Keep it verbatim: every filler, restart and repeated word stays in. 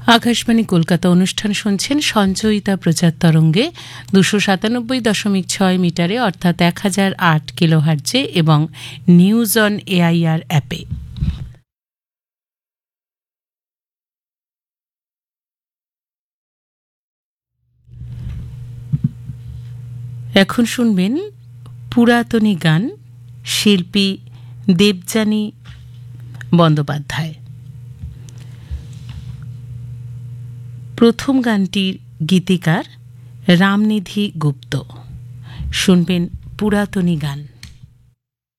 আকাশবাণী কলকাতা অনুষ্ঠান শুনছেন সঞ্চয়িতা প্রচার তরঙ্গে দুশো সাতানব্বই দশমিক ছয় মিটারে অর্থাৎ এক হাজার আট কিলোহার্জে এবং নিউজ অন এআইআর অ্যাপে। এখন শুনবেন পুরাতনী গান, শিল্পী দেবযানী বন্দ্যোপাধ্যায়। প্রথম গানটির গীতিকার রামনিধি গুপ্ত। শুনবেন পুরাতনী গান।